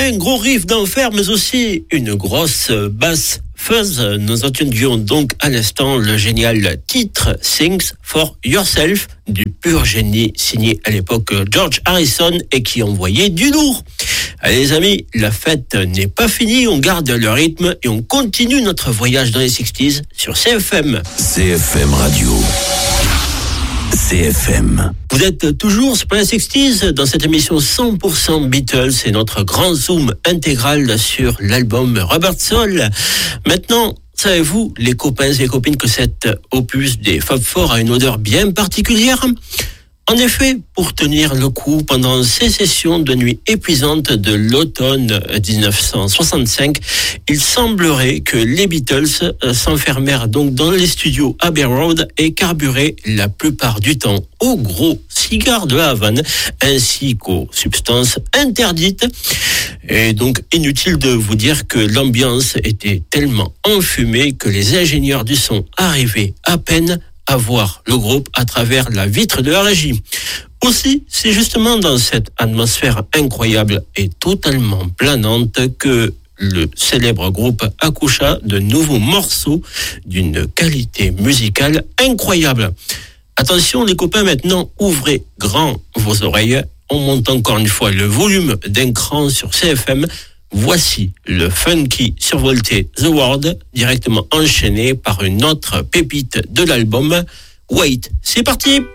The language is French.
un gros riff d'enfer, mais aussi une grosse basse fuzz. Nous entendions donc à l'instant le génial titre Things for Yourself du pur génie signé à l'époque George Harrison et qui envoyait du lourd. Allez les amis, la fête n'est pas finie, on garde le rythme et on continue notre voyage dans les 60s sur CFM. CFM Radio. CFM. Vous êtes toujours sur Planet 60s dans cette émission 100% Beatles et notre grand zoom intégral sur l'album Rubber Soul. Maintenant, savez-vous, les copains et les copines, que cet opus des Fab Four a une odeur bien particulière ? En effet, pour tenir le coup pendant ces sessions de nuit épuisantes de l'automne 1965, il semblerait que les Beatles s'enfermèrent donc dans les studios Abbey Road et carburaient la plupart du temps aux gros cigares de Havane ainsi qu'aux substances interdites. Et donc, inutile de vous dire que l'ambiance était tellement enfumée que les ingénieurs du son arrivaient à peine à voir le groupe à travers la vitre de la régie. Aussi, c'est justement dans cette atmosphère incroyable et totalement planante que le célèbre groupe accoucha de nouveaux morceaux d'une qualité musicale incroyable. Attention les copains, maintenant, ouvrez grand vos oreilles. On monte encore une fois le volume d'un cran sur CFM. Voici le funky survolté The World, directement enchaîné par une autre pépite de l'album, Wait. C'est parti!